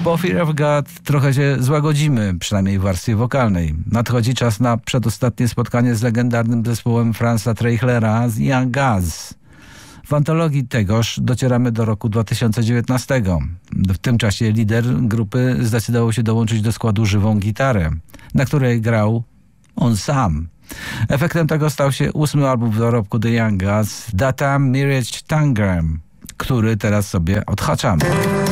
Po Fear of God trochę się złagodzimy, przynajmniej w warstwie wokalnej. Nadchodzi czas na przedostatnie spotkanie z legendarnym zespołem Franza Treichlera z Young Gods. W antologii tegoż docieramy do roku 2019. W tym czasie lider grupy zdecydował się dołączyć do składu żywą gitarę, na której grał on sam. Efektem tego stał się 8. album w dorobku The Young Gods, Data Mirage Tangram, który teraz sobie odhaczamy.